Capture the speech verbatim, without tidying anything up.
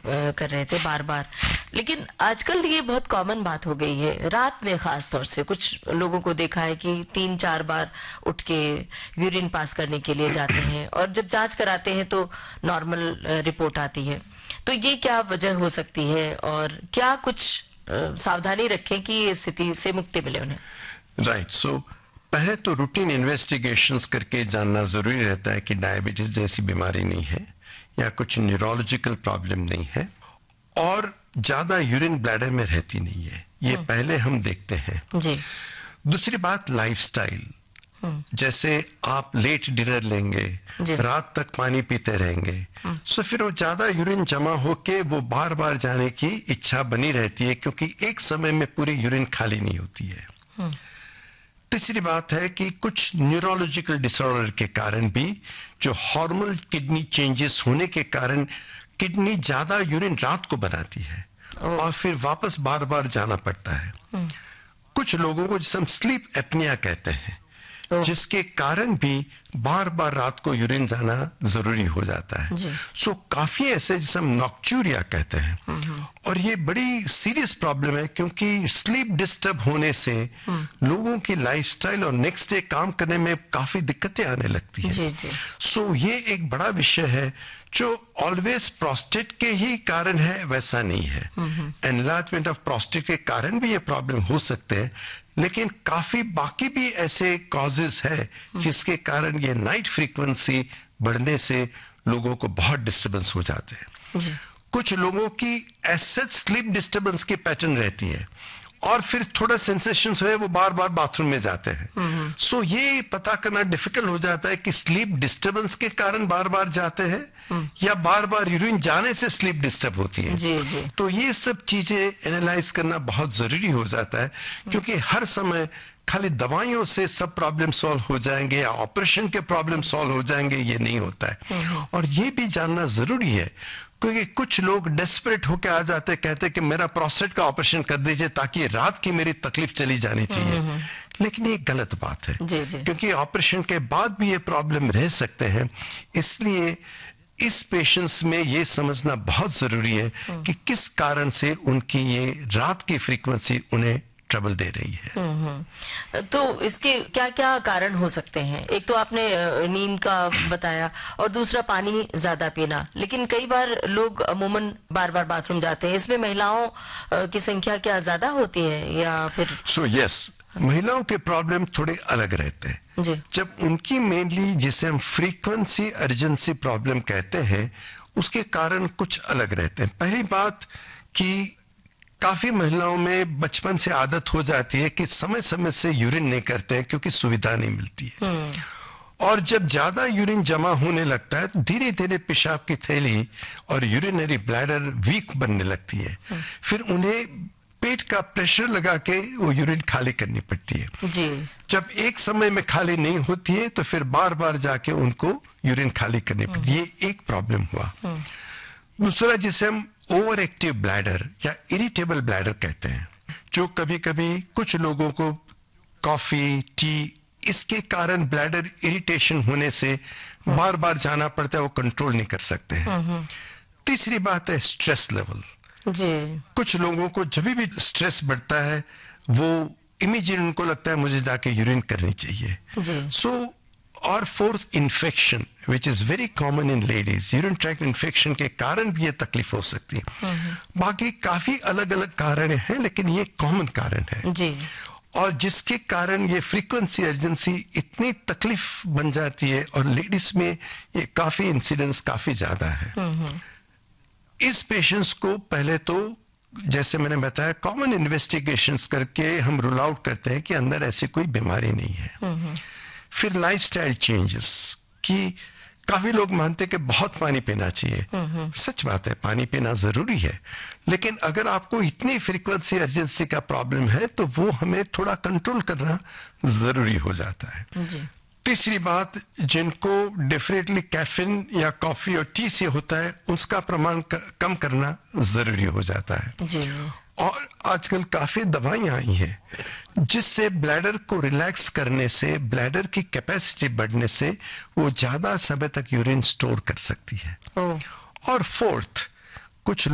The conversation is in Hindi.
कर रहे थे बार बार, लेकिन आजकल ये बहुत कॉमन बात हो गई है। रात में खास तौर से कुछ लोगों को देखा है कि तीन चार बार उठ के यूरिन पास करने के लिए जाते हैं और जब जांच कराते हैं तो नॉर्मल रिपोर्ट आती है। तो ये क्या वजह हो सकती है और क्या कुछ सावधानी रखें कि इस स्थिति से मुक्ति मिले उन्हें? राइट, सो पहले तो रूटीन इन्वेस्टिगेशंस करके जानना जरूरी रहता है कि डायबिटीज जैसी बीमारी नहीं है या कुछ न्यूरोलॉजिकल प्रॉब्लम नहीं है और ज्यादा यूरिन ब्लैडर में रहती नहीं है। ये पहले हम देखते हैं जी। दूसरी बात लाइफस्टाइल, जैसे आप लेट डिनर लेंगे, रात तक पानी पीते रहेंगे, सो फिर वो ज्यादा यूरिन जमा होके वो बार बार जाने की इच्छा बनी रहती है क्योंकि एक समय में पूरी यूरिन खाली नहीं होती है। तीसरी बात है कि कुछ न्यूरोलॉजिकल डिसऑर्डर के कारण भी, जो हार्मोनल किडनी चेंजेस होने के कारण किडनी ज्यादा यूरिन रात को बनाती है और फिर वापस बार बार जाना पड़ता है। कुछ लोगों को जिसे हम स्लीप एपनिया कहते हैं, जिसके कारण भी बार बार रात को यूरिन जाना जरूरी हो जाता है। सो so, काफी ऐसे जिसे हम नॉक्चूरिया कहते हैं और ये बड़ी सीरियस प्रॉब्लम है क्योंकि स्लीप डिस्टर्ब होने से लोगों की लाइफस्टाइल और नेक्स्ट डे काम करने में काफी दिक्कतें आने लगती हैं। सो so, ये एक बड़ा विषय है जो ऑलवेज प्रोस्टेट के ही कारण है वैसा नहीं है। एनलार्जमेंट ऑफ प्रोस्टेट के कारण भी ये प्रॉब्लम हो सकते हैं, लेकिन काफी बाकी भी ऐसे कॉजेस है जिसके कारण ये नाइट फ्रीक्वेंसी बढ़ने से लोगों को बहुत डिस्टर्बेंस हो जाते हैं। कुछ लोगों की एसेट स्लीप डिस्टर्बेंस की पैटर्न रहती है और फिर थोड़ा सेंसेशंस है वो बार बार बाथरूम में जाते हैं। सो so, ये पता करना डिफिकल्ट हो जाता है कि स्लीप डिस्टर्बेंस के कारण बार बार जाते हैं या बार बार यूरिन जाने से स्लीप डिस्टर्ब होती है। जी, जी। तो ये सब चीजें एनालाइज करना बहुत जरूरी हो जाता है क्योंकि हर समय खाली दवाइयों से सब प्रॉब्लम सॉल्व हो जाएंगे या ऑपरेशन के प्रॉब्लम सॉल्व हो जाएंगे, ये नहीं होता है। और ये भी जानना जरूरी है क्योंकि कुछ लोग डेस्परेट होकर आ जाते, कहते कि मेरा प्रोस्टेट का ऑपरेशन कर दीजिए ताकि रात की मेरी तकलीफ चली जानी चाहिए, लेकिन ये गलत बात है। जी, जी। क्योंकि ऑपरेशन के बाद भी ये प्रॉब्लम रह सकते हैं। इसलिए इस पेशेंट्स में ये समझना बहुत जरूरी है कि किस कारण से उनकी ये रात की फ्रीक्वेंसी उन्हें ट्रबल दे रही है। तो इसके क्या क्या कारण हो सकते हैं? एक तो आपने नींद का बताया और दूसरा पानी ज्यादा पीना, लेकिन कई बार लोग अमूमन बार बार बाथरूम जाते हैं। इसमें महिलाओं की संख्या क्या ज्यादा होती है या फिर? सो so, यस yes, महिलाओं के प्रॉब्लम थोड़े अलग रहते हैं। जी। जब उनकी मेनली जिसे हम फ्रीक्वेंसी अर्जेंसी प्रॉब्लम कहते हैं उसके कारण कुछ अलग रहते हैं। पहली बात कि काफी महिलाओं में बचपन से आदत हो जाती है कि समय समय से यूरिन नहीं करते हैं क्योंकि सुविधा नहीं मिलती है और जब ज्यादा यूरिन जमा होने लगता है तो धीरे धीरे पेशाब की थैली और यूरिनरी ब्लैडर वीक बनने लगती है। फिर उन्हें पेट का प्रेशर लगा के वो यूरिन खाली करनी पड़ती है। जी। जब एक समय में खाली नहीं होती है तो फिर बार बार जाके उनको यूरिन खाली करनी पड़ती है। ये एक प्रॉब्लम हुआ। दूसरा जिसे हम ओवर एक्टिव ब्लैडर या इरिटेबल ब्लैडर कहते हैं, जो कभी कभी कुछ लोगों को कॉफी, टी, इसके कारण ब्लैडर इरिटेशन होने से बार बार जाना पड़ता है, वो कंट्रोल नहीं कर सकते हैं। तीसरी बात है स्ट्रेस लेवल। जी। कुछ लोगों को जब भी स्ट्रेस बढ़ता है वो इमीडिएट उनको लगता है मुझे जाके यूरिन करनी चाहिए। सो so, और fourth infection which is very common in ladies, urine tract infection के कारण भी ये तकलीफ हो सकती है। बाकी काफी अलग अलग कारण हैं लेकिन ये कॉमन कारण है। जी। और जिसके कारण ये फ्रीक्वेंसी अर्जेंसी इतनी तकलीफ बन जाती है और लेडीज में ये काफी इंसिडेंस काफी ज्यादा है। इस पेशेंट्स को पहले तो जैसे मैंने बताया कॉमन इन्वेस्टिगेशंस करके हम रूल आउट करते हैं कि अंदर ऐसी कोई बीमारी नहीं है। फिर लाइफस्टाइल चेंजेस कि काफी लोग मानते हैं कि बहुत पानी पीना चाहिए। सच बात है, पानी पीना जरूरी है, लेकिन अगर आपको इतनी फ्रीक्वेंसी अर्जेंसी का प्रॉब्लम है तो वो हमें थोड़ा कंट्रोल करना जरूरी हो जाता है। जी। तीसरी बात, जिनको डेफिनेटली कैफीन या कॉफी और टी से होता है उसका प्रमाण कम करना जरूरी हो जाता है। जी। और आजकल काफी दवाइयां आई हैं जिससे ब्लैडर को रिलैक्स करने से ब्लैडर की कैपेसिटी बढ़ने से वो ज्यादा समय तक यूरिन स्टोर कर सकती है। ओ। और फोर्थ, कुछ